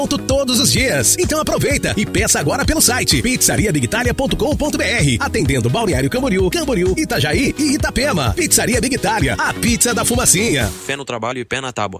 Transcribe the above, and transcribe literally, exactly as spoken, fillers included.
todos os dias. Então aproveita e peça agora pelo site pizzaria big italia ponto com ponto br. Atendendo Balneário Camboriú, Camboriú, Itajaí e Itapema. Pizzaria Big Italia, a pizza da fumacinha. Fé no trabalho e pé na tábua.